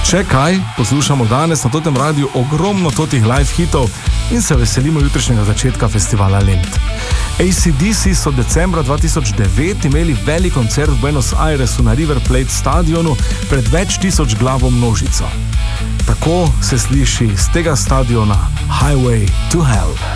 Če kaj, poslušamo danes na totem radiju ogromno totih live hitov in se veselimo jutrišnjega začetka festivala Lent. AC/DC so decembra 2009 imeli velik koncert v Buenos Airesu na River Plate stadionu pred več tisoč glavo množico. Tako se sliši z tega stadiona Highway to Hell.